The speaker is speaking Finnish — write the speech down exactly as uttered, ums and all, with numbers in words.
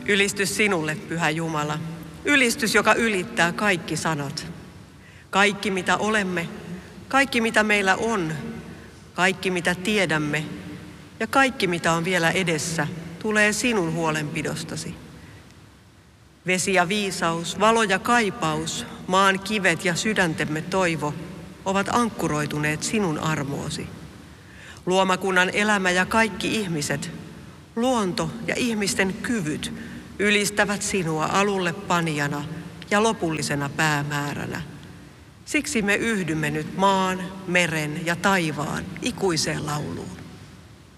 Ylistys sinulle, Pyhä Jumala. Ylistys, joka ylittää kaikki sanat. Kaikki, mitä olemme, kaikki, mitä meillä on, kaikki, mitä tiedämme ja kaikki, mitä on vielä edessä, tulee sinun huolenpidostasi. Vesi ja viisaus, valo ja kaipaus, maan kivet ja sydäntemme toivo ovat ankkuroituneet sinun armoosi. Luomakunnan elämä ja kaikki ihmiset, luonto ja ihmisten kyvyt ylistävät sinua alulle panijana ja lopullisena päämääränä. Siksi me yhdymme nyt maan, meren ja taivaan ikuiseen lauluun.